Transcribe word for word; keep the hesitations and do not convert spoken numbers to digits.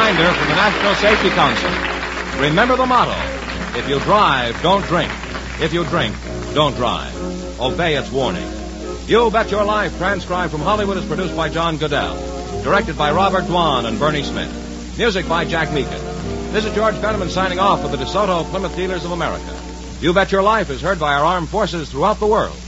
reminder from the National Safety Council. Remember the motto: if you drive, don't drink. If you drink, don't drive. Obey its warning. You Bet Your Life, transcribed from Hollywood, is produced by John Goodell. Directed by Robert Dwan and Bernie Smith. Music by Jack Meakin. This is George Fenneman signing off for the DeSoto Plymouth Dealers of America. You Bet Your Life is heard by our armed forces throughout the world.